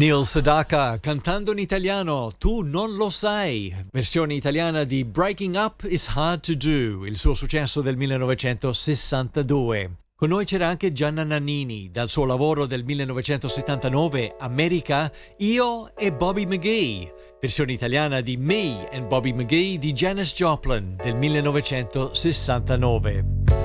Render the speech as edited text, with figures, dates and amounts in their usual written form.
Neil Sedaka cantando in italiano Tu non lo sai, versione italiana di Breaking Up is Hard to Do, il suo successo del 1962. Con noi c'era anche Gianna Nannini, dal suo lavoro del 1979, America, Io e Bobby McGee, versione italiana di Me and Bobby McGee di Janis Joplin del 1969.